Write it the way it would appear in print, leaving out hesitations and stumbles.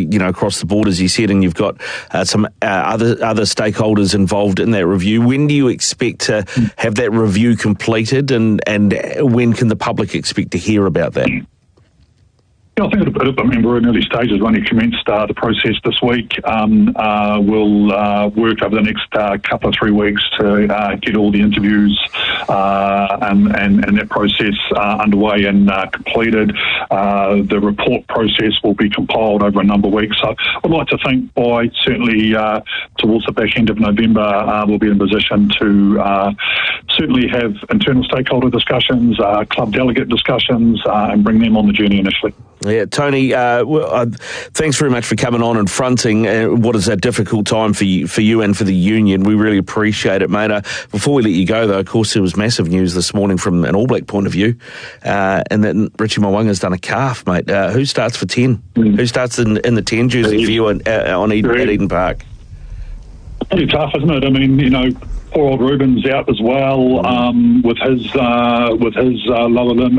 across the board, as you said, and you've got some other stakeholders involved in that review. When do you expect to have that review completed, and when can the public expect to hear about that? Yeah, I think we're in early stages. We only commenced the process this week. We'll work over the next couple of 3 weeks to get all the interviews and that process underway and completed. The report process will be compiled over a number of weeks. So I'd like to think by certainly towards the back end of November, we'll be in a position to certainly have internal stakeholder discussions, club delegate discussions, and bring them on the journey initially. Yeah, Tony, thanks very much for coming on and fronting what is a difficult time for you and for the union. We really appreciate it, mate. Before we let you go, though, of course, there was massive news this morning from an All Black point of view, and that Richie Mo'unga's done a calf, mate. Who starts for 10? Who starts in the 10 jersey for you at Eden Park? Pretty tough, isn't it? I mean, poor old Ruben's out as well with his lower limb